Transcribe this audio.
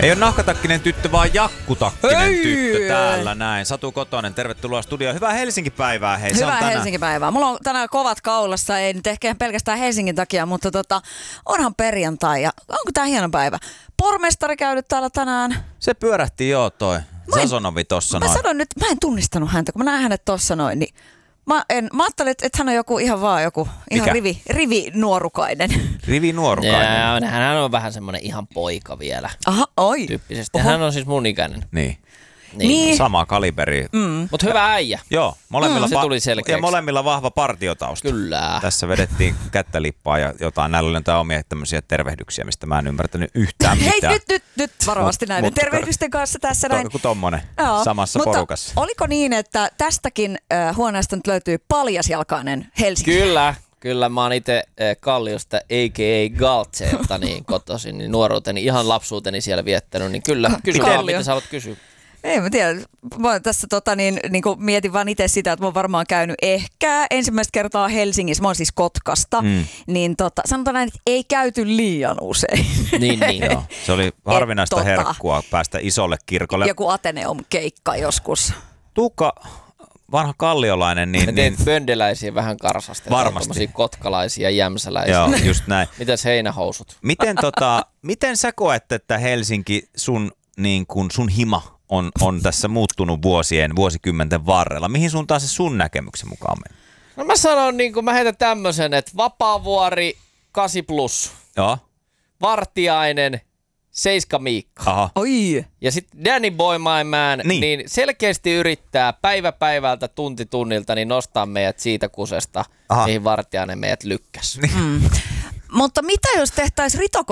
Ei ole nahkatakkinen tyttö, vaan jakkutakkinen tyttö täällä näin. Satu Kotonen, tervetuloa studioon. Hyvää Helsinki-päivää. Hei, hyvää Helsinki-päivää. Mulla on tänään kovat kaulassa, ei nyt ehkä pelkästään Helsingin takia, mutta onhan perjantai ja onko tää hieno päivä? Pormestari käynyt täällä tänään. Se pyörähti toi. Sasonovi tossa noin. Mä sanoin nyt, mä en tunnistanut häntä, kun mä näen hänet tossa noin, niin mä ajattelin, että hän on joku ihan rivi-nuorukainen. Rivi-nuorukainen? Hän on vähän semmoinen ihan poika vielä. Aha, oi. Tyyppisesti. Hän on siis mun ikäinen. Niin. Sama kaliberi. Mutta hyvä äijä. Joo, se tuli selkeäksi. Ja molemmilla vahva partiotausta. Kyllä. Tässä vedettiin kättä lippaa ja jotain. Näillä oli jotain omia tämmöisiä tervehdyksiä, mistä mä en ymmärtänyt yhtään mitään. Hei, nyt varovasti näiden tervehdysten kanssa tässä näin. Kun tommonen samassa porukassa. Oliko niin, että tästäkin huoneesta nyt löytyy paljasjalkainen Helsinki? Kyllä, mä oon itse Kalliosta a.k.a. Galtseelta niin kotoisin, niin nuoruuteni, ihan lapsuuteni siellä viettänyt, niin kyllä, mitä sä haluat kysyä? Ei mä tiedä. Mä tässä niin mietin vaan itse sitä, että mä oon varmaan käynyt ehkä ensimmäistä kertaa Helsingissä, mä oon siis Kotkasta, niin sanotaan näin, että ei käyty liian usein. Niin. Joo. Se oli harvinaista herkkua päästä isolle kirkolle. Joku Ateneum-keikka joskus. Tuukka, vanha kalliolainen, niin... Me teet böndeläisiä vähän karsastetaan. Varmasti. Kotkalaisia, jämsäläisiä. Joo, just näin. Mitäs heinähousut? Miten sä koet, että Helsinki, sun hima on tässä muuttunut vuosikymmenten varrella? Mihin suuntaan se sun näkemyksen mukaan menee? No mä sanon, mä heitän tämmösen, että Vapaavuori 8+. Joo. Vartiainen 7 Miikka. Aha. Oi. Ja sitten Danny Boy My Man, niin selkeästi yrittää päivä päivältä, tunti tunnilta, niin nostaa meidät siitä kusesta, mihin Vartiainen meidät lykkäs. Mutta mitä jos tehtäisiin